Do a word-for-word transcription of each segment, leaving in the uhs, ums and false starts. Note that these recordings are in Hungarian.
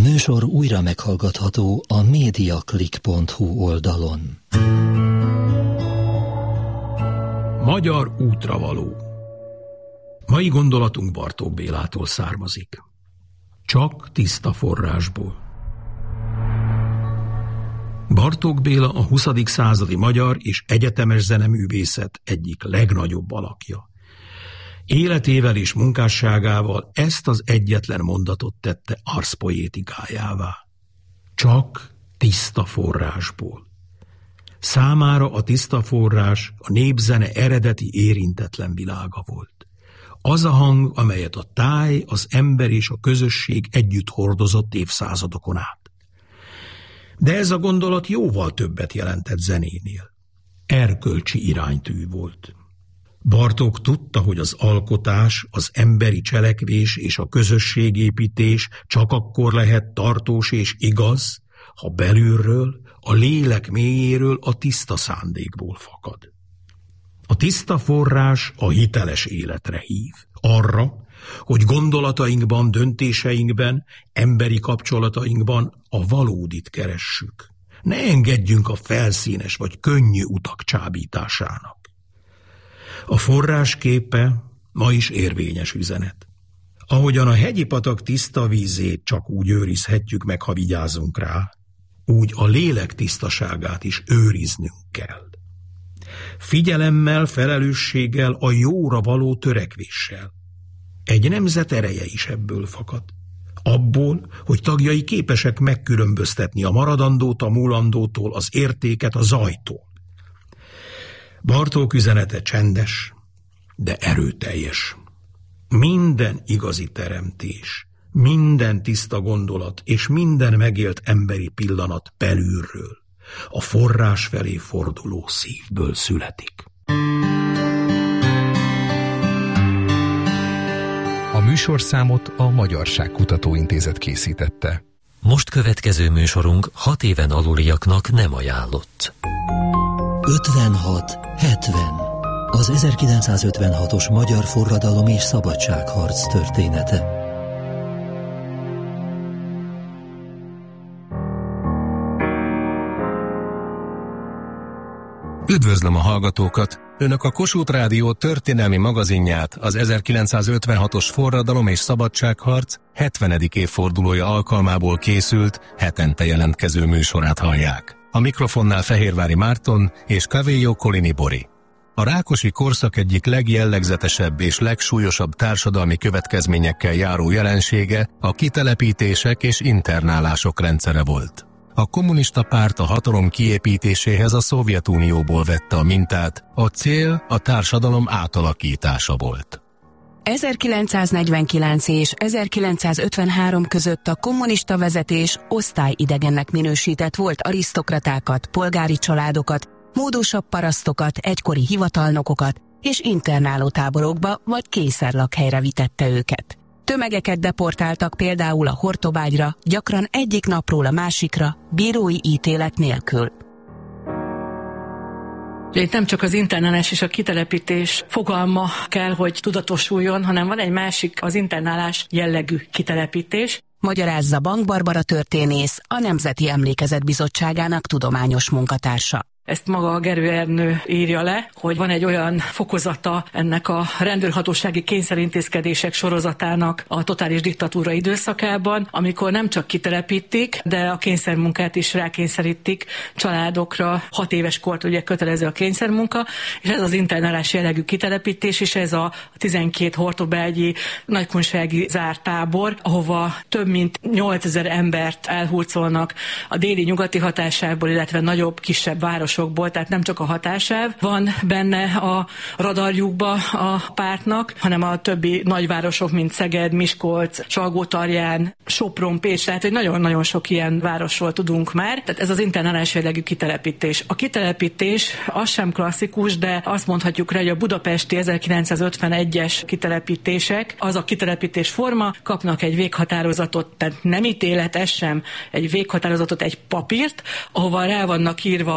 műsor újra meghallgatható a mediaclick pont hu oldalon. Magyar útravaló. Mai gondolatunk Bartók Bélától származik. Csak tiszta forrásból. Bartók Béla a huszadik századi magyar és egyetemes zeneművészet egyik legnagyobb alakja. Életével és munkásságával ezt az egyetlen mondatot tette arszpoétikájává. Csak tiszta forrásból. Számára a tiszta forrás a népzene eredeti érintetlen világa volt. Az a hang, amelyet a táj, az ember és a közösség együtt hordozott évszázadokon át. De ez a gondolat jóval többet jelentett zenénél. Erkölcsi iránytű volt. Bartók tudta, hogy az alkotás, az emberi cselekvés és a közösségépítés csak akkor lehet tartós és igaz, ha belülről, a lélek mélyéről a tiszta szándékból fakad. A tiszta forrás a hiteles életre hív, arra, hogy gondolatainkban, döntéseinkben, emberi kapcsolatainkban a valódit keressük. Ne engedjünk a felszínes vagy könnyű utak csábításának. A forrás képe ma is érvényes üzenet. Ahogyan a hegyi patak tiszta vízét csak úgy őrizhetjük meg, ha vigyázunk rá, úgy a lélek tisztaságát is őriznünk kell. Figyelemmel, felelősséggel, a jóra való törekvéssel. Egy nemzet ereje is ebből fakad. Abból, hogy tagjai képesek megkülönböztetni a maradandót a múlandótól, az értéket a zajtól. Bartók üzenete csendes, de erőteljes. Minden igazi teremtés, minden tiszta gondolat és minden megélt emberi pillanat belülről, a forrás felé forduló szívből születik. A műsorszámot a Magyarság Kutatóintézet készítette. Most következő műsorunk hat éven aluliaknak nem ajánlott. ötvenhat hetven. Az ezerkilencszázötvenhatos magyar forradalom és szabadságharc története. Üdvözlöm a hallgatókat! Önök a Kossuth Rádió történelmi magazinját, az ezerkilencszázötvenhatos forradalom és szabadságharc hetvenedik évfordulója alkalmából készült, hetente jelentkező műsorát hallják. A mikrofonnál Fehérvári Márton és Cavello Colini Bori. A rákosi korszak egyik legjellegzetesebb és legsúlyosabb társadalmi következményekkel járó jelensége a kitelepítések és internálások rendszere volt. A kommunista párt a hatalom kiépítéséhez a Szovjetunióból vette a mintát, a cél a társadalom átalakítása volt. ezerkilencszáznegyvenkilenc és ezerkilencszázötvenhárom között a kommunista vezetés osztályidegennek minősített volt arisztokratákat, polgári családokat, módosabb parasztokat, egykori hivatalnokokat és internálótáborokba vagy kényszerlakhelyre vitette őket. Tömegeket deportáltak például a Hortobágyra, gyakran egyik napról a másikra, bírói ítélet nélkül. Itt nem csak az internálás és a kitelepítés fogalma kell, hogy tudatosuljon, hanem van egy másik, az internálás jellegű kitelepítés. Magyarázza Bank Barbara történész, a Nemzeti Emlékezet Bizottságának tudományos munkatársa. Ezt maga a Gerő Ernő írja le, hogy van egy olyan fokozata ennek a rendőrhatósági kényszerintézkedések sorozatának a totális diktatúra időszakában, amikor nem csak kitelepítik, de a kényszermunkát is rákényszerítik családokra. Hat éves kort ugye kötelező a kényszermunka, és ez az internálás jellegű kitelepítés, és ez a tizenkét hortobágyi nagykunsági zárt tábor, ahova több mint nyolcezer embert elhurcolnak a déli-nyugati hatásából, illetve nagyobb, kisebb város városokból, tehát nem csak a hatásáv van benne a radarjukba a pártnak, hanem a többi nagyvárosok, mint Szeged, Miskolc, Salgótarján, Sopron, Pécs, tehát hogy nagyon-nagyon sok ilyen városról tudunk már. Tehát ez az internálás jellegű kitelepítés. A kitelepítés az sem klasszikus, de azt mondhatjuk rá, hogy a budapesti ezerkilencszázötvenegyes kitelepítések, az a kitelepítés forma, kapnak egy véghatározatot, tehát nem ítélet, ez sem, egy véghatározatot, egy papírt, ahova rá vannak írva a család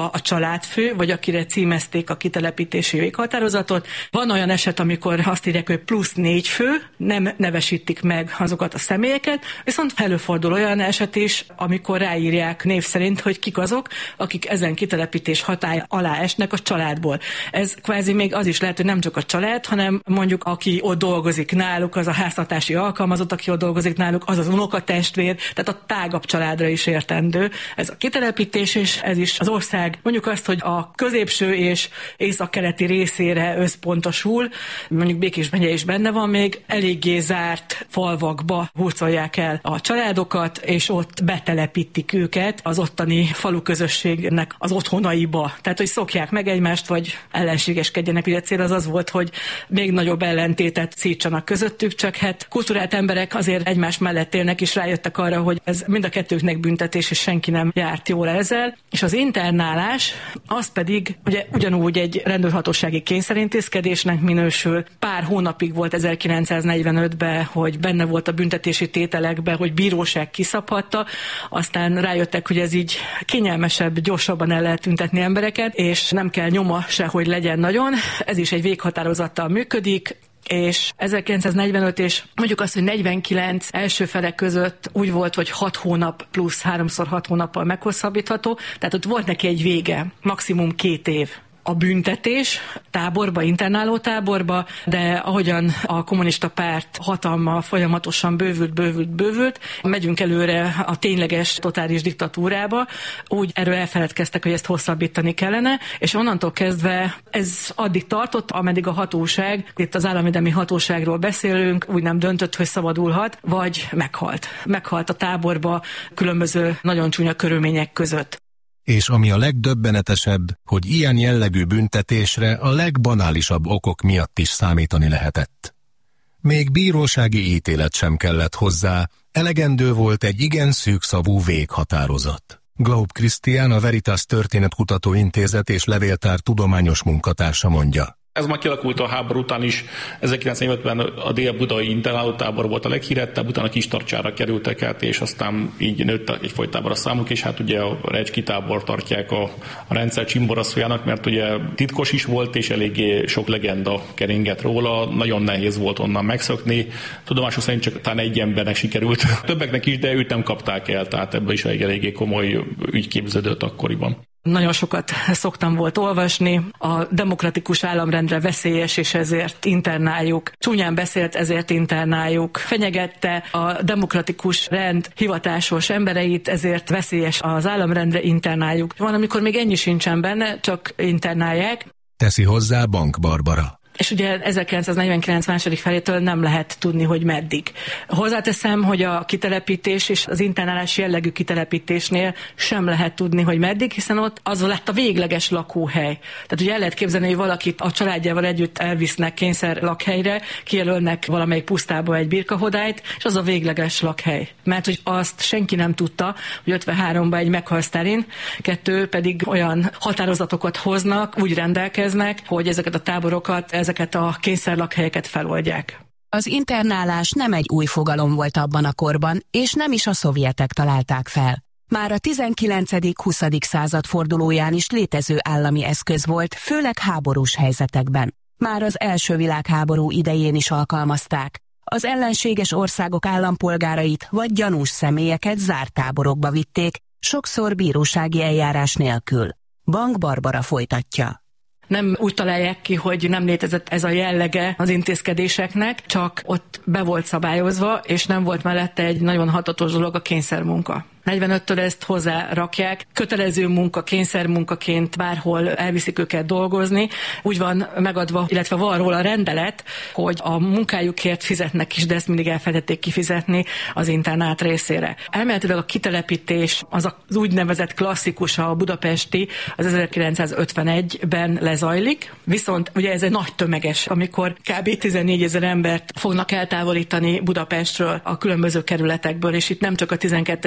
családfő, vagy akire címezték a kitelepítési véghatározatot. Van olyan eset, amikor azt írják, hogy plusz négy fő, nem nevesítik meg azokat a személyeket, viszont előfordul olyan eset is, amikor ráírják név szerint, hogy kik azok, akik ezen kitelepítés hatály alá esnek a családból. Ez kvázi még az is lehet, hogy nem csak a család, hanem mondjuk aki ott dolgozik náluk, az a háztartási alkalmazott, aki ott dolgozik náluk, az az unokatestvér, tehát a tágabb családra is értendő. Ez a kitelepítés, és ez is az ország mondjuk azt, hogy a középső és északkeleti részére összpontosul, mondjuk Békés megye is benne van még, eléggé zárt falvakba hurcolják el a családokat, és ott betelepítik őket az ottani faluközösségnek az otthonaiba. Tehát, hogy szokják meg egymást, vagy ellenségeskedjenek. Ugye cél az az volt, hogy még nagyobb ellentétet szítsanak közöttük, csak hát kulturált emberek azért egymás mellett élnek, és rájöttek arra, hogy ez mind a kettőknek büntetés, és senki nem járt jól ezzel. És az internálás, az pedig ugye ugyanúgy egy rendőrhatósági kényszerintézkedésnek minősül. Pár hónapig volt ezerkilencszáznegyvenötben, hogy benne volt a büntetési tételekben, hogy bíróság kiszabhatta, aztán rájöttek, hogy ez így kényelmesebb, gyorsabban el lehet tüntetni embereket, és nem kell nyoma se, hogy legyen nagyon. Ez is egy véghatározattal működik, és ezerkilencszáznegyvenöt és mondjuk azt, hogy negyvenkilenc első felek között úgy volt, hogy hat hónap plusz háromszor hat hónappal meghosszabbítható, tehát ott volt neki egy vége, maximum két év. A büntetés táborba, internáló táborba, de ahogyan a kommunista párt hatalma folyamatosan bővült, bővült, bővült, megyünk előre a tényleges totális diktatúrába, úgy erről elfeledkeztek, hogy ezt hosszabbítani kellene, és onnantól kezdve ez addig tartott, ameddig a hatóság, itt az államvédelmi hatóságról beszélünk, úgy nem döntött, hogy szabadulhat, vagy meghalt. Meghalt a táborba különböző nagyon csúnya körülmények között. És ami a legdöbbenetesebb, hogy ilyen jellegű büntetésre a legbanálisabb okok miatt is számítani lehetett. Még bírósági ítélet sem kellett hozzá, elegendő volt egy igen szűkszavú véghatározat. Glaub Krisztián, a Veritas Történetkutató Intézet és Levéltár tudományos munkatársa mondja. Ez már kialakult a háború után is. ezerkilencszáznyolcvanötben a dél-budai internálótábor volt a leghírettebb, utána Kistarcsára kerültek át, és aztán így nőtt egyfolytában a számuk, és hát ugye a Recski tábor tartják a, a rendszer csimboraszójának, mert ugye titkos is volt, és eléggé sok legenda keringett róla, nagyon nehéz volt onnan megszokni. Tudomásul szerint csak talán egy embernek sikerült, többeknek is, de őt nem kapták el, tehát ebből is egy eléggé komoly ügy képződött akkoriban. Nagyon sokat szoktam volt olvasni, a demokratikus államrendre veszélyes, és ezért internáljuk. Csúnyán beszélt, ezért internáljuk. Fenyegette a demokratikus rend hivatásos embereit, ezért veszélyes az államrendre, internáljuk. Van, amikor még ennyi sincsen benne, csak internálják. Teszi hozzá Bank Barbara. És ugye ezerkilencszáznegyvenkilenc második felétől nem lehet tudni, hogy meddig. Hozzáteszem, hogy a kitelepítés és az internálás jellegű kitelepítésnél sem lehet tudni, hogy meddig, hiszen ott az lett a végleges lakóhely. Tehát ugye el lehet képzelni, hogy valakit a családjával együtt elvisznek kényszer lakhelyre, kijelölnek valamelyik pusztába egy birkahodályt, és az a végleges lakhely. Mert hogy azt senki nem tudta, hogy ötvenháromban egy meghal Sztálin, kettő pedig olyan határozatokat hoznak, úgy rendelkeznek, hogy ezeket a táborokat, ezeket a kényszerlakhelyeket feloldják. Az internálás nem egy új fogalom volt abban a korban, és nem is a szovjetek találták fel. Már a tizenkilencedik-huszadik század fordulóján is létező állami eszköz volt, főleg háborús helyzetekben. Már az első világháború idején is alkalmazták. Az ellenséges országok állampolgárait vagy gyanús személyeket zárt táborokba vitték, sokszor bírósági eljárás nélkül. Bank Barbara folytatja. Nem úgy találják ki, hogy nem létezett ez a jellege az intézkedéseknek, csak ott be volt szabályozva, és nem volt mellette egy nagyon hatatos dolog, a kényszermunka. negyvenöttől ezt hozzárakják, kötelező munka, kényszermunkaként bárhol elviszik őket dolgozni. Úgy van megadva, illetve van róla rendelet, hogy a munkájukért fizetnek is, de ezt mindig elfelejtették kifizetni az internát részére. Elméletileg a kitelepítés az az úgynevezett klasszikus, a budapesti, az ezerkilencszázötvenegyben lezajlik, viszont ugye ez egy nagy tömeges, amikor kb. tizennégyezer embert fognak eltávolítani Budapestről, a különböző kerületekből, és itt nem csak a tizenkettedik meg a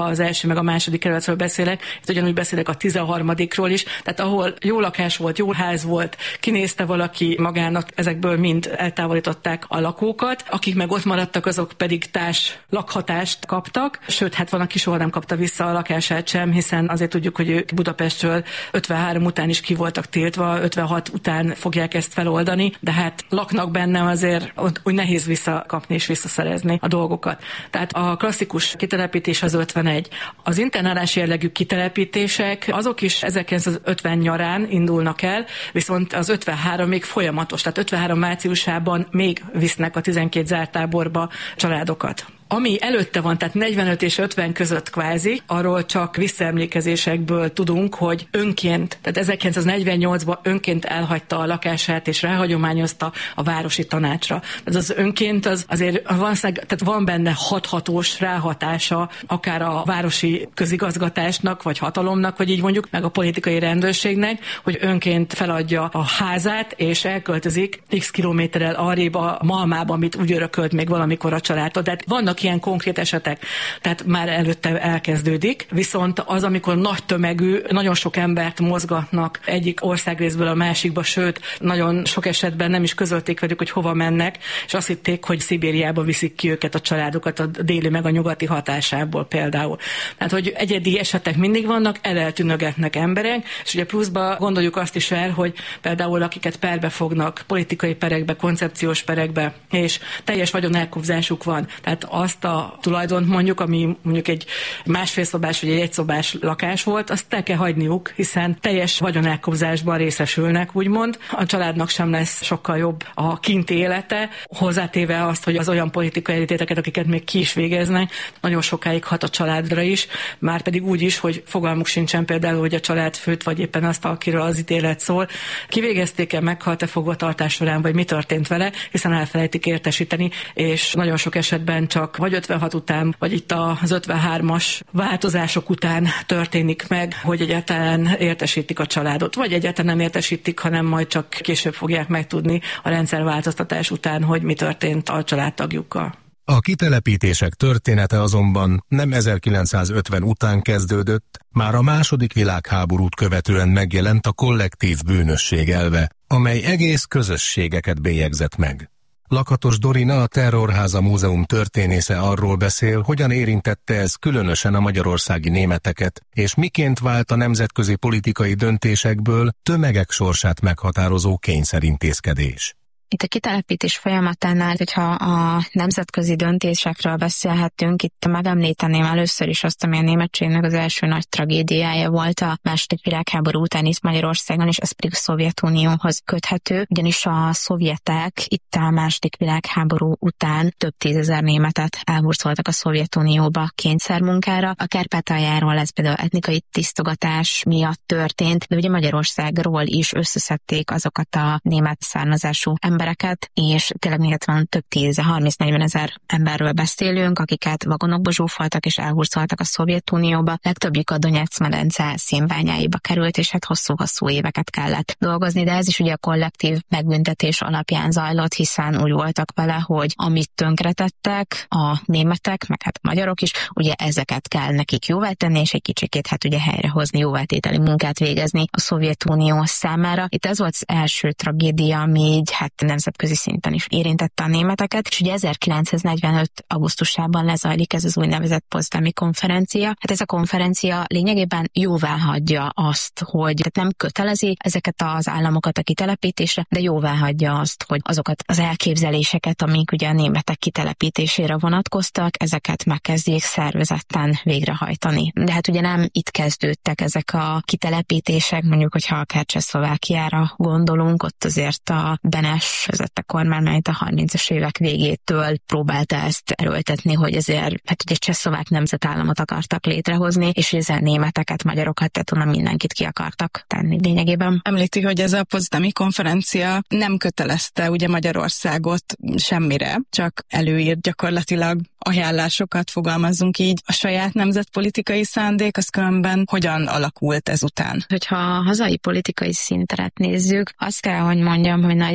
az első meg a második kerületről beszélek, itt ugyanúgy beszélek a tizenharmadikról is, tehát ahol jó lakás volt, jó ház volt, kinézte valaki magának, ezekből mind eltávolították a lakókat, akik meg ott maradtak, azok pedig társ lakhatást kaptak, sőt, hát van, aki soha nem kapta vissza a lakását sem, hiszen azért tudjuk, hogy ők Budapestről ötvenhárom után is ki voltak tiltva, ötvenhat után fogják ezt feloldani, de hát laknak benne, azért úgy nehéz visszakapni és visszaszerezni a dolgokat. Tehát a klasszikus kitelepítés az ötvenegy. Az internálás jellegű kitelepítések, azok is ezerkilencszázötven nyarán indulnak el, viszont az ötvenhárom még folyamatos, tehát ötvenhárom márciusában még visznek a tizenkét zárt táborba családokat. Ami előtte van, tehát negyvenöt és ötven között kvázi, arról csak visszaemlékezésekből tudunk, hogy önként, tehát ezerkilencszáznegyvennyolcban önként elhagyta a lakását és ráhagyományozta a városi tanácsra. Ez az önként az azért van, tehát van benne hathatós ráhatása akár a városi közigazgatásnak, vagy hatalomnak, vagy így mondjuk, meg a politikai rendőrségnek, hogy önként feladja a házát, és elköltözik x kilométerrel arrébb a Malmába, amit úgy örökölt még valamikor a családtól. Tehát vannak ilyen konkrét esetek, tehát már előtte elkezdődik, viszont az, amikor nagy tömegű, nagyon sok embert mozgatnak egyik országrészből a másikba, sőt, nagyon sok esetben nem is közölték velük, hogy hova mennek, és azt hitték, hogy Szibériába viszik ki őket a családokat a déli meg a nyugati hatásából például. Tehát, hogy egyedi esetek mindig vannak, eleltűnögetnek emberek, és ugye pluszba gondoljuk azt is el, hogy például akiket perbe fognak, politikai perekbe, koncepciós perekbe, és teljes vagyonelkobzásuk van. Tehát azt a tulajdont mondjuk, ami mondjuk egy másfélszobás vagy egy egyszobás lakás volt, azt el kell hagyniuk, hiszen teljes vagyonelkobzásban részesülnek, úgymond. A családnak sem lesz sokkal jobb a kinti élete, hozzátéve azt, hogy az olyan politikai elítélteket, akiket még ki is végeznek, nagyon sokáig hat a családra is, már pedig úgy is, hogy fogalmuk sincsen például, hogy a családfőt, vagy éppen azt, akiről az ítélet szól, kivégezték-e, meghalt-e fogvatartás során, vagy mi történt vele, hiszen elfelejtik értesíteni, és nagyon sok esetben csak vagy ötvenhat után, vagy itt az ötvenhármas változások után történik meg, hogy egyáltalán értesítik a családot, vagy egyáltalán nem értesítik, hanem majd csak később fogják megtudni a rendszerváltoztatás után, hogy mi történt a családtagjukkal. A kitelepítések története azonban nem ezerkilencszázötven után kezdődött, már a második világháborút követően megjelent a kollektív bűnösség elve, amely egész közösségeket bélyegzett meg. Lakatos Dorina, a Terrorháza Múzeum történésze arról beszél, hogyan érintette ez különösen a magyarországi németeket, és miként vált a nemzetközi politikai döntésekből tömegek sorsát meghatározó kényszerintézkedés. Itt a kitelepítés folyamatánál, hogyha a nemzetközi döntésekről beszélhetünk, itt megemlíteném először is azt, ami a németségnek az első nagy tragédiája volt a második világháború után itt Magyarországon, és ez pedig a Szovjetunióhoz köthető, ugyanis a szovjetek itt a második világháború után több tízezer németet elhurcoltak a Szovjetunióba kényszermunkára. A Kárpátaljáról ez például etnikai tisztogatás miatt történt, de ugye Magyarországról is összeszedték azokat a német származású embereket, és tényleg még van több tíz, harminc-negyven ezer emberről beszélünk, akiket vagonokba zsúfoltak és elhurcoltak a Szovjetunióba. Legtöbbjük a Donetsz-medence szénbányáiba került, és hát hosszú-hosszú éveket kellett dolgozni, de ez is ugye a kollektív megbüntetés alapján zajlott, hiszen úgy voltak vele, hogy amit tönkretettek a németek, meg hát a magyarok is, ugye ezeket kell nekik jóvá tenni, és egy kicsikét hát ugye helyrehozni, jóvátételi munkát végezni a Szovjetunió számára. Itt ez volt az első tragédia, ami így hát nemzetközi szinten is érintette a németeket, és ugye ezerkilencszáznegyvenöt augusztusában lezajlik ez az úgynevezett Potsdami konferencia. Hát ez a konferencia lényegében jóvá hagyja azt, hogy tehát nem kötelezi ezeket az államokat a kitelepítésre, de jóvá hagyja azt, hogy azokat az elképzeléseket, amik ugye a németek kitelepítésére vonatkoztak, ezeket megkezdjék szervezetten végrehajtani. De hát ugye nem itt kezdődtek ezek a kitelepítések, mondjuk, hogyha akár Csehszlovákiára gondolunk, ott azért a Benes vezette kormány a harmincas évek végétől próbálta ezt erőltetni, hogy ezért hát ugye csehszlovák nemzetállamot akartak létrehozni, és ezzel németeket, magyarokat, tehát onnan mindenkit ki akartak tenni lényegében. Említi, hogy ez a Potsdami konferencia nem kötelezte ugye Magyarországot semmire, csak előírt gyakorlatilag ajánlásokat, fogalmazzunk így. A saját nemzetpolitikai szándék az különben hogyan alakult ezután? Hogyha a hazai politikai szintet nézzük, azt kell, hogy mondjam, hogy nagy részt egyébként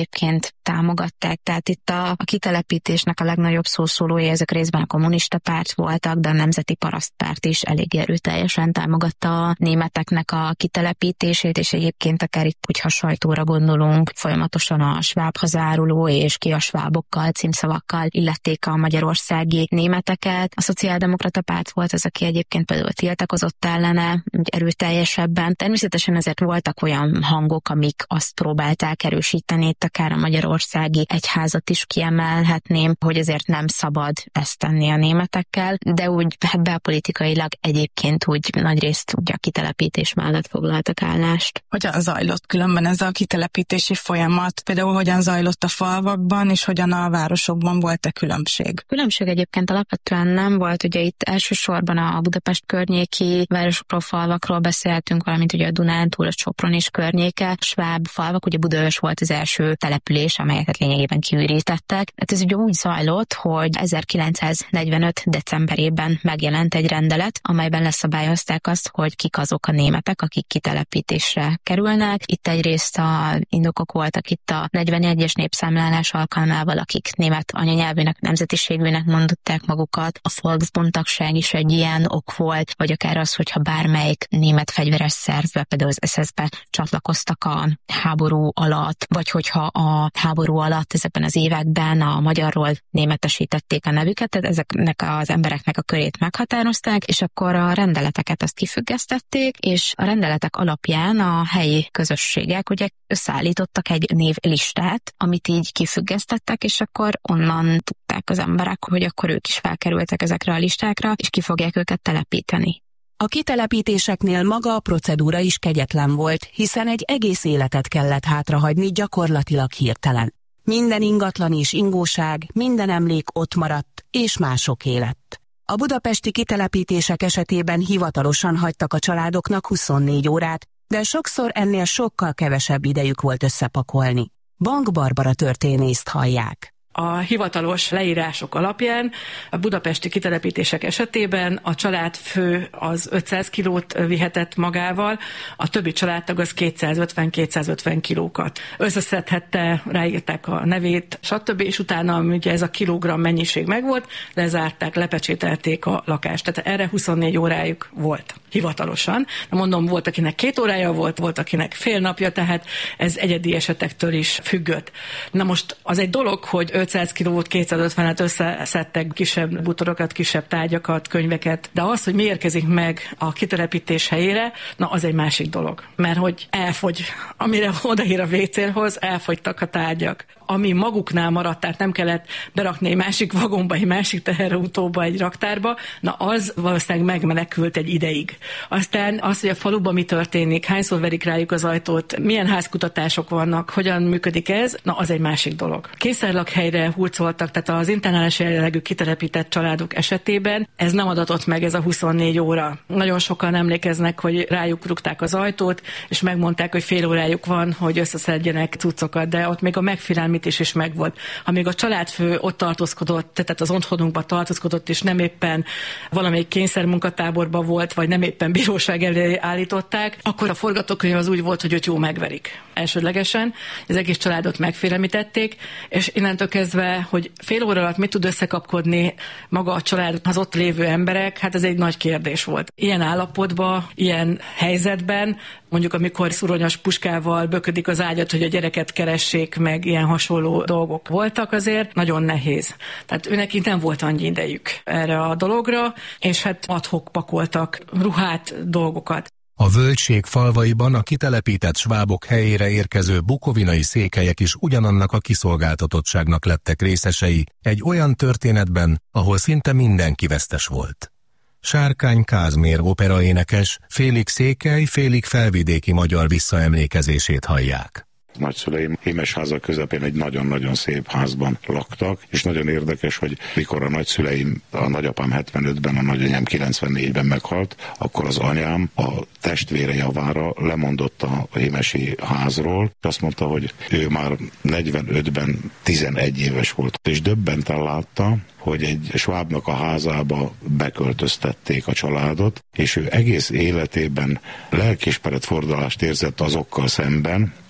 egyébként támogatták. Tehát itt a, a kitelepítésnek a legnagyobb szószólója, ezek részben a kommunista párt voltak, de a Nemzeti Parasztpárt is elég erőteljesen támogatta a németeknek a kitelepítését, és egyébként akár itt, hogyha sajtóra gondolunk, folyamatosan a sváb hazáruló és ki a svábokkal, címszavakkal illették a magyarországi németeket. A Szociáldemokrata Párt volt az, aki egyébként például tiltakozott ellene erőteljesebben. Természetesen ezért voltak olyan hangok, amik azt próbálták erősíteni, itt akár a magyarországi egyházat is kiemelhetném, hogy ezért nem szabad ezt tenni a németekkel, de úgy hát belpolitikailag egyébként úgy nagyrészt ugye a kitelepítés mellett foglaltak állást. Hogyan zajlott különben ez a kitelepítési folyamat? Például hogyan zajlott a falvakban, és hogyan a városokban volt-e különbség? Különbség egyébként alapvetően nem volt, ugye itt elsősorban a Budapest környéki városokról, falvakról beszéltünk, valamint ugye a Dunántúl, a Sopron és környéke, sváb falvak, ugye Budaörs volt az első település, amelyeket lényegében kiürítettek. Hát ez ugye úgy zajlott, hogy ezerkilencszáznegyvenöt decemberében megjelent egy rendelet, amelyben leszabályozták azt, hogy kik azok a németek, akik kitelepítésre kerülnek. Itt egyrészt a indokok voltak itt a negyvenegyes népszámlálás alkalmával, akik német anyanyelvűnek, nemzetiségűnek mondották magukat. A Volksbund-tagság is egy ilyen ok volt, vagy akár az, hogyha bármelyik német fegyveres szervbe, például az es es bé csatlakoztak a háború alatt, vagy hogyha a háború alatt ezekben az években a magyarról németesítették a nevüket, tehát ezeknek az embereknek a körét meghatározták, és akkor a rendeleteket azt kifüggesztették, és a rendeletek alapján a helyi közösségek ugye összeállítottak egy névlistát, amit így kifüggesztettek, és akkor onnan tudták az emberek, hogy akkor ők is felkerültek ezekre a listákra, és ki fogják őket telepíteni. A kitelepítéseknél maga a procedúra is kegyetlen volt, hiszen egy egész életet kellett hátrahagyni gyakorlatilag hirtelen. Minden ingatlan és ingóság, minden emlék ott maradt, és mások élet. A budapesti kitelepítések esetében hivatalosan hagytak a családoknak huszonnégy órát, de sokszor ennél sokkal kevesebb idejük volt összepakolni. Bank Barbara történészt hallják. A hivatalos leírások alapján a budapesti kitelepítések esetében a családfő az ötszáz kilót vihetett magával, a többi családtag az kétszázötven-kétszázötven kilókat. Összeszedhette, ráírták a nevét, stb. És utána ugye ez a kilogramm mennyiség megvolt, lezárták, lepecsételték a lakást. Tehát erre huszonnégy órájuk volt hivatalosan. De mondom, volt, akinek két órája volt, volt, akinek fél napja, tehát ez egyedi esetektől is függött. Na most az egy dolog, hogy ötszáz kilót, kétszázötvenet összeszedtek, kisebb bútorokat, kisebb tárgyakat, könyveket, de az, hogy mi érkezik meg a kitelepítés helyére, na az egy másik dolog. Mert hogy elfogy, amire odaír a vécélhoz, elfogytak a tárgyak. Ami maguknál maradt, tehát nem kellett berakni egy másik vagomba, egy másik teherautóba, egy raktárba, na az valószínűleg megmenekült egy ideig. Aztán az, hogy a faluban mi történik, hányszor verik rájuk az ajtót, milyen házkutatások vannak, hogyan működik ez, na az egy másik dolog. Kényszerlakhelyre hurcoltak, tehát az internálás jellegű kitelepített családok esetében ez nem adatott meg, ez a huszonnégy óra. Nagyon sokan emlékeznek, hogy rájuk rúgták az ajtót, és megmondták, hogy fél órájuk van, hogy összeszedjenek cuccokat, de ott még a megfélelmítés is megvolt. Ha még a családfő ott tartózkodott, tehát az otthonunkban tartózkodott, és nem éppen valamelyik kényszermunkatáborban volt, vagy nem éppen bíróság elé állították, akkor a forgatókönyv az úgy volt, hogy őt jó megverik. Elsődlegesen az egész családot megfélemlítették, és innentől kezdve, hogy fél óra alatt mit tud összekapkodni maga a család, az ott lévő emberek, hát ez egy nagy kérdés volt. Ilyen állapotban, ilyen helyzetben, mondjuk amikor szuronyos puskával böködik az ágyat, hogy a gyereket keressék, meg ilyen hasonló dolgok voltak azért, nagyon nehéz. Tehát őnek nem volt annyi idejük erre a dologra, és hát ad-hoc pakoltak ruhát, dolgokat. A völgység falvaiban a kitelepített svábok helyére érkező bukovinai székelyek is ugyanannak a kiszolgáltatottságnak lettek részesei egy olyan történetben, ahol szinte mindenki vesztes volt. Sárkány Kázmér operaénekes félig székely, félig felvidéki magyar visszaemlékezését hallják. Nagyszüleim Hémesháza közepén egy nagyon-nagyon szép házban laktak, és nagyon érdekes, hogy mikor a nagyszüleim, a nagyapám hetvenötben, a nagyanyám kilencvennégyben meghalt, akkor az anyám a testvére javára lemondott a hémesi házról, és azt mondta, hogy ő már negyvenötben tizenegy éves volt, és döbbenten látta, hogy egy svábnak a házába beköltöztették a családot, és ő egész életében lelkiismeret fordulást érzett azokkal szemben, akiknek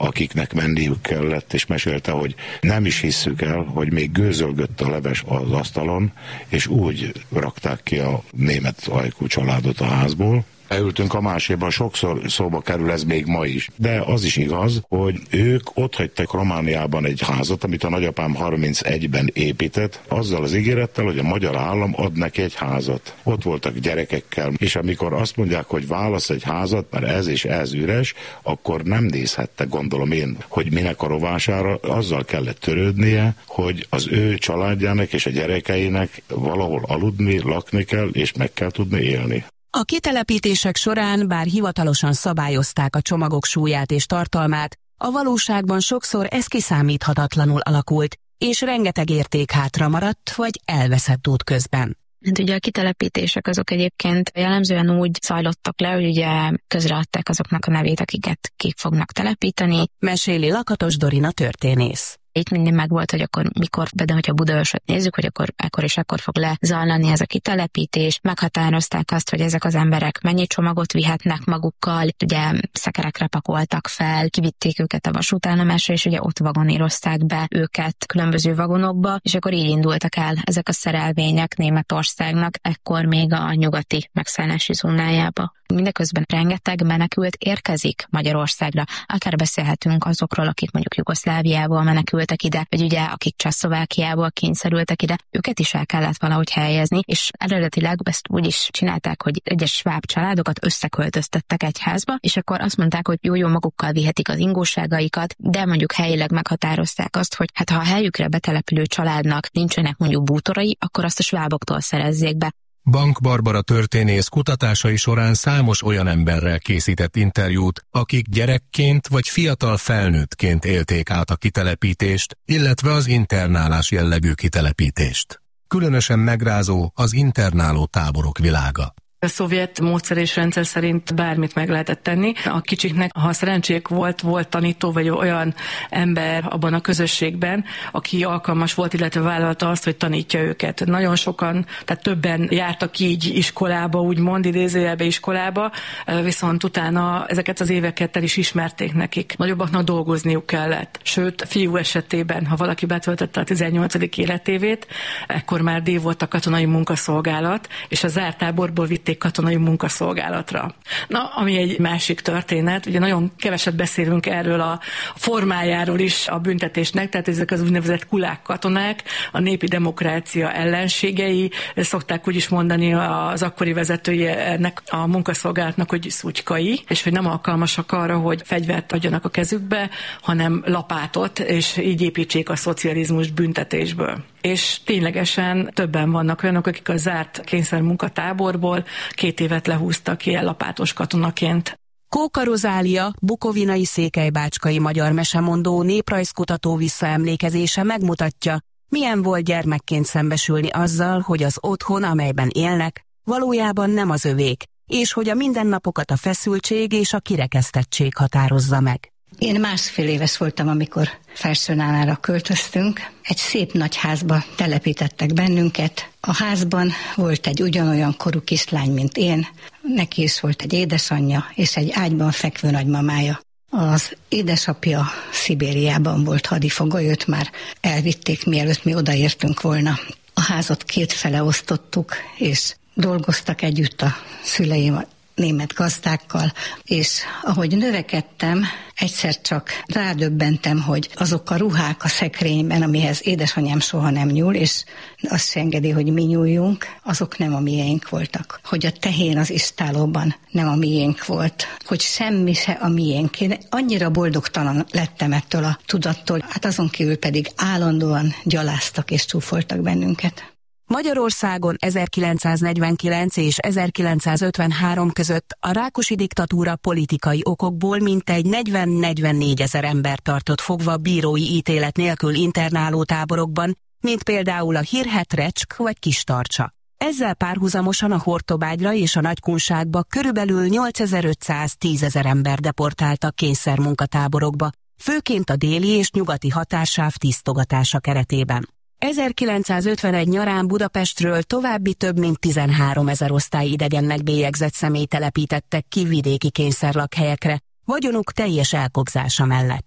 kinek menniük kellett, és mesélte, hogy nem is hisszük el, hogy még gőzölgött a leves az asztalon, és úgy rakták ki a német ajkú családot a házból. Beültünk a máséba, sokszor szóba kerül ez még ma is. De az is igaz, hogy ők ott hagytak Romániában egy házat, amit a nagyapám harmincegyben épített, azzal az ígérettel, hogy a magyar állam ad neki egy házat. Ott voltak gyerekekkel, és amikor azt mondják, hogy válasz egy házat, mert ez és ez üres, akkor nem nézhette, gondolom én, hogy minek a rovására, azzal kellett törődnie, hogy az ő családjának és a gyerekeinek valahol aludni, lakni kell, és meg kell tudni élni. A kitelepítések során, bár hivatalosan szabályozták a csomagok súlyát és tartalmát, a valóságban sokszor ez kiszámíthatatlanul alakult, és rengeteg érték hátra maradt, vagy elveszett útközben. Hát ugye a kitelepítések azok egyébként jellemzően úgy zajlottak le, hogy ugye közreadták azoknak a nevét, akiket ki fognak telepíteni. Meséli Lakatos Dorina történész. Itt mindig megvolt, hogy akkor mikor, de hogyha Budaörsöt nézzük, hogy akkor ekkor és ekkor fog lezajlani ez a kitelepítés, meghatározták azt, hogy ezek az emberek mennyi csomagot vihetnek magukkal, ugye szekerekre pakoltak fel, kivitték őket a vasútállomásra, és ugye ott vagonírozták be őket különböző vagonokba, és akkor így indultak el ezek a szerelvények Németországnak, ekkor még a nyugati megszállási zónájába. Mindeközben rengeteg menekült érkezik Magyarországra. Akár beszélhetünk azokról, akik mondjuk Jugoszláviából menekültek ide, vagy ugye akik Csehszlovákiából kényszerültek ide, őket is el kellett valahogy helyezni, és eredetileg ezt úgy is csinálták, hogy egyes sváb családokat összeköltöztettek egy házba, és akkor azt mondták, hogy jó-jó magukkal vihetik az ingóságaikat, de mondjuk helyileg meghatározták azt, hogy hát ha a helyükre betelepülő családnak nincsenek mondjuk bútorai, akkor azt a sváboktól szerezzék be. Bank Barbara történész kutatásai során számos olyan emberrel készített interjút, akik gyerekként vagy fiatal felnőttként élték át a kitelepítést, illetve az internálás jellegű kitelepítést. Különösen megrázó az internáló táborok világa. A szovjet módszer és rendszer szerint bármit meg lehetett tenni. A kicsiknek, ha szerencsék volt, volt tanító, vagy olyan ember abban a közösségben, aki alkalmas volt, illetve vállalta azt, hogy tanítja őket. Nagyon sokan, tehát többen jártak így iskolába, úgymond idézőjelbe iskolába, viszont utána ezeket az éveket el is ismerték nekik. Nagyobbaknak dolgozniuk kellett. Sőt, fiú esetében, ha valaki betöltötte a tizennyolcadik életévét, ekkor már díj volt a katonai munkaszolgálat, és a zárt táborból vitték katonai munkaszolgálatra. Na, ami egy másik történet, ugye nagyon keveset beszélünk erről a formájáról is a büntetésnek, tehát ezek az úgynevezett kulák katonák, a népi demokrácia ellenségei, szokták úgy is mondani az akkori vezetői ennek a munkaszolgálatnak, hogy szutykai, és hogy nem alkalmasak arra, hogy fegyvert adjanak a kezükbe, hanem lapátot, és így építsék a szocializmus büntetésből. És ténylegesen többen vannak olyanok, akik a zárt kényszermunkatáborból két évet lehúztak ilyen lapátos katonaként. Kóka Rozália, bukovinai székelybácskai magyar mesemondó, néprajzkutató visszaemlékezése megmutatja, milyen volt gyermekként szembesülni azzal, hogy az otthon, amelyben élnek, valójában nem az övék, és hogy a mindennapokat a feszültség és a kirekesztettség határozza meg. Én másfél éves voltam, amikor Felsőnánára költöztünk. Egy szép nagy házba telepítettek bennünket. A házban volt egy ugyanolyan korú kislány, mint én. Neki is volt egy édesanyja és egy ágyban fekvő nagymamája. Az édesapja Szibériában volt hadifogoly, őt már elvitték, mielőtt mi odaértünk volna. A házat két fele osztottuk, és dolgoztak együtt a szüleim német gazdákkal, és ahogy növekedtem, egyszer csak rádöbbentem, hogy azok a ruhák a szekrényben, amihez édesanyám soha nem nyúl, és azt se engedi, hogy mi nyúljunk, azok nem a miénk voltak. Hogy a tehén az istálóban nem a miénk volt, hogy semmi se a miénk. Én annyira boldogtalan lettem ettől a tudattól, hát azon kívül pedig állandóan gyaláztak és csúfoltak bennünket. Magyarországon ezerkilencszáznegyvenkilenc és ezerkilencszázötvenhárom között a Rákosi diktatúra politikai okokból mintegy negyven-negyvennégy ezer ember tartott fogva bírói ítélet nélkül internáló táborokban, mint például a Hírhet Recsk vagy Kistarcsa. Ezzel párhuzamosan a Hortobágyra és a Nagykunságba körülbelül nyolcezer-ötszáz-tízezer ember deportáltak kényszermunkatáborokba, főként a déli és nyugati határsáv tisztogatása keretében. ezerkilencszázötvenegy nyarán Budapestről további több mint tizenháromezer osztály idegennek bélyegzett személy telepítettek ki vidéki kényszerlakhelyekre, vagyonuk teljes elkobzása mellett.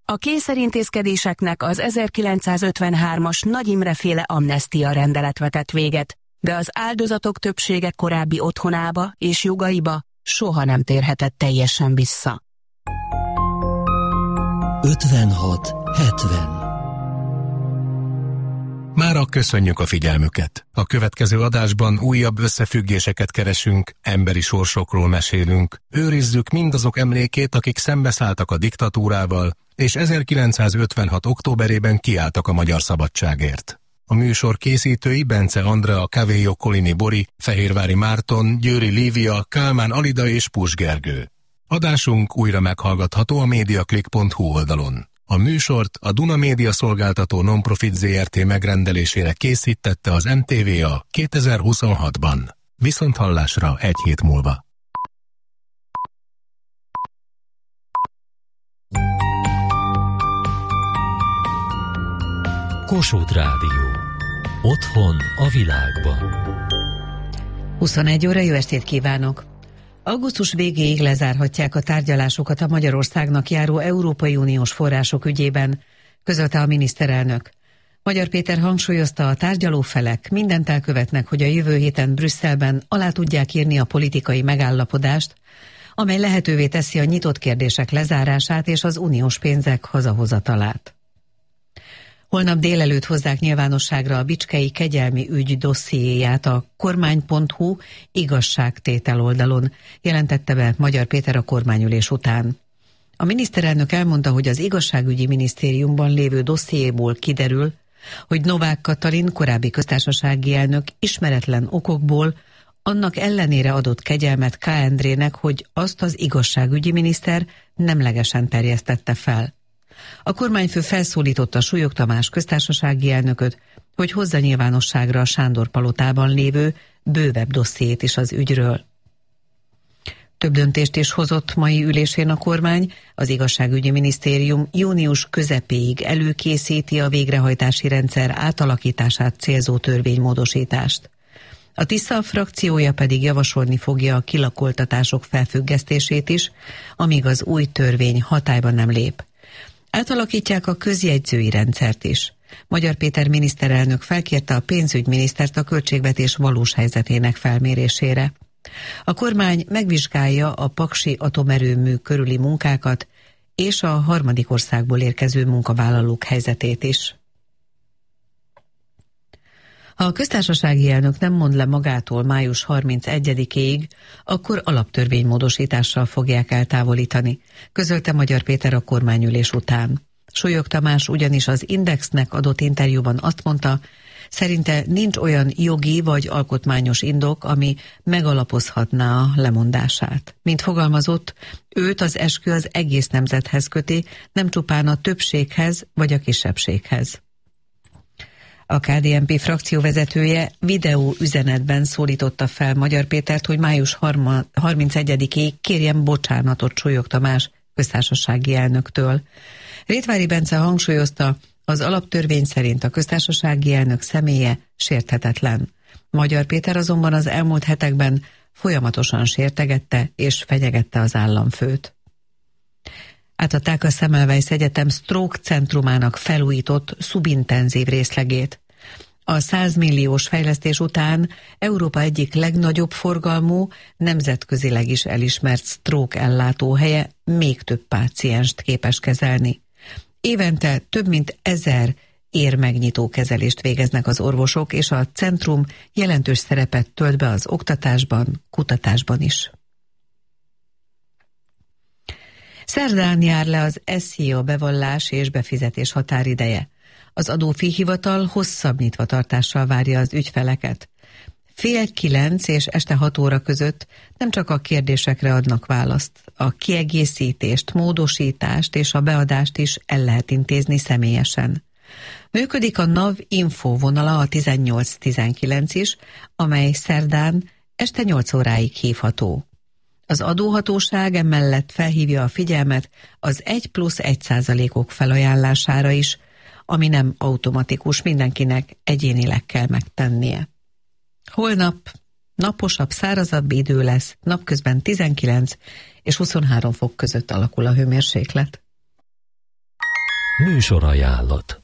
A kényszerintézkedéseknek az ezerkilencszázötvenhármas Nagy Imre-féle amnestia rendelet vetett véget, de az áldozatok többsége korábbi otthonába és jogaiba soha nem térhetett teljesen vissza. ötvenhat hetven Mára köszönjük a figyelmüket. A következő adásban újabb összefüggéseket keresünk, emberi sorsokról mesélünk, őrizzük mindazok emlékét, akik szembeszálltak a diktatúrával, és ezerkilencszázötvenhat októberében kiálltak a magyar szabadságért. A műsor készítői Bence Andrea, Kavélyó Kolini Bori, Fehérvári Márton, Győri Lívia, Kálmán Alida és Pus Gergő. Adásunk újra meghallgatható a mediaclick pont hu oldalon. A műsort a Duna Média Szolgáltató Nonprofit zé er té megrendelésére készítette az em té vé á kétezer-huszonhatban. Viszonthallásra egy hét múlva. Kossuth Rádió. Otthon a világban. huszonegy óra, jó estét kívánok! Augusztus végéig lezárhatják a tárgyalásokat a Magyarországnak járó Európai Uniós források ügyében, közölte a miniszterelnök. Magyar Péter hangsúlyozta, a tárgyaló felek mindent elkövetnek, hogy a jövő héten Brüsszelben alá tudják írni a politikai megállapodást, amely lehetővé teszi a nyitott kérdések lezárását és az uniós pénzek hazahozatalát. Holnap délelőtt hozzák nyilvánosságra a bicskei kegyelmi ügy dossziéját a kormány pont hu igazságtétel oldalon, jelentette be Magyar Péter a kormányülés után. A miniszterelnök elmondta, hogy az igazságügyi minisztériumban lévő dossziéból kiderül, hogy Novák Katalin, korábbi köztársasági elnök ismeretlen okokból annak ellenére adott kegyelmet K. Endrének, hogy azt az igazságügyi miniszter nemlegesen terjesztette fel. A kormányfő felszólította Súlyog Tamás köztársasági elnököt, hogy hozza nyilvánosságra a Sándor palotában lévő bővebb dossziét is az ügyről. Több döntést is hozott mai ülésén a kormány, az igazságügyi minisztérium június közepéig előkészíti a végrehajtási rendszer átalakítását célzó törvénymódosítást. A Tisza frakciója pedig javasolni fogja a kilakoltatások felfüggesztését is, amíg az új törvény hatályba nem lép. Átalakítják a közjegyzői rendszert is. Magyar Péter miniszterelnök felkérte a pénzügyminisztert a költségvetés valós helyzetének felmérésére. A kormány megvizsgálja a paksi atomerőmű körüli munkákat és a harmadik országból érkező munkavállalók helyzetét is. Ha a köztársasági elnök nem mond le magától május harmincegyedikéig, akkor alaptörvénymódosítással fogják eltávolítani, közölte Magyar Péter a kormányülés után. Súlyog Tamás ugyanis az Indexnek adott interjúban azt mondta, szerinte nincs olyan jogi vagy alkotmányos indok, ami megalapozhatná a lemondását. Mint fogalmazott, őt az eskü az egész nemzethez köti, nem csupán a többséghez vagy a kisebbséghez. A ká dé en pé frakcióvezetője videó üzenetben szólította fel Magyar Pétert, hogy május harmincegyedikéig kérjen bocsánatot Súlyog Tamás köztársasági elnöktől. Rétvári Bence hangsúlyozta, az alaptörvény szerint a köztársasági elnök személye sérthetetlen. Magyar Péter azonban az elmúlt hetekben folyamatosan sértegette és fenyegette az államfőt. Átadták a Semmelweis Egyetem Stroke Centrumának felújított szubintenzív részlegét. A száz milliós fejlesztés után Európa egyik legnagyobb forgalmú, nemzetközileg is elismert stroke ellátóhelye még több pácienst képes kezelni. Évente több mint ezer érmegnyitó kezelést végeznek az orvosok, és a centrum jelentős szerepet tölt be az oktatásban, kutatásban is. Szerdán jár le az es zé á bevallás és befizetés határideje. Az adófihivatal hosszabb nyitvatartással várja az ügyfeleket. Fél kilenc és este hat óra között nem csak a kérdésekre adnak választ, a kiegészítést, módosítást és a beadást is el lehet intézni személyesen. Működik a NAV info vonala a tizennyolc tizenkilenc is, amely szerdán este nyolc óráig hívható. Az adóhatóság emellett felhívja a figyelmet az egy plusz egy százalékok felajánlására is, ami nem automatikus, mindenkinek egyénileg kell megtennie. Holnap naposabb, szárazabb idő lesz, napközben tizenkilenc és huszonhárom fok között alakul a hőmérséklet. Műsorajánlat.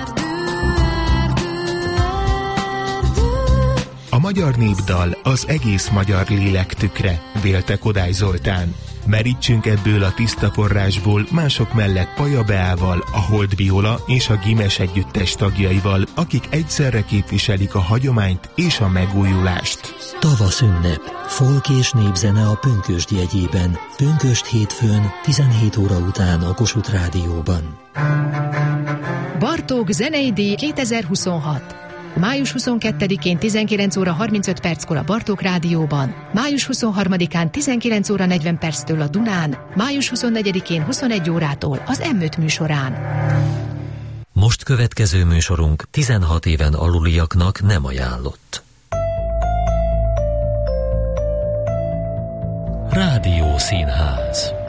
A magyar népdal az egész magyar lélek tükre, vélte Kodály Zoltán. Merítsünk ebből a tiszta forrásból mások mellett Paja Beával, a Hold Viola és a Gimes együttes tagjaival, akik egyszerre képviselik a hagyományt és a megújulást. Tavasz ünnep, folk és népzene a Pünkösd jegyében. Pünkösd hétfőn tizenhét óra után a Kossuth Rádióban. Bartók zenei díj kétezer-huszonhat. május huszonkettedikén tizenkilenc óra harmincöt perckor a Bartók Rádióban, május huszonharmadikán tizenkilenc óra negyven perctől a Dunán, május huszonnegyedikén huszonegy órától az em öt műsorán. Most következő műsorunk tizenhat éven aluliaknak nem ajánlott. Rádió Színház.